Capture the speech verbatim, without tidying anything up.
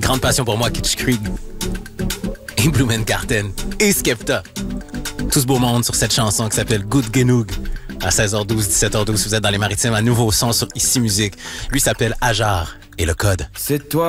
grande passion pour moi, Kitsch Creek et Blumengarten et Skepta. Tout ce beau monde sur cette chanson qui s'appelle Good Genoug. À seize heures douze, dix-sept heures douze, vous êtes dans les Maritimes, un nouveau son sur Ici Musique. Lui s'appelle Ajar et le code. C'est toi.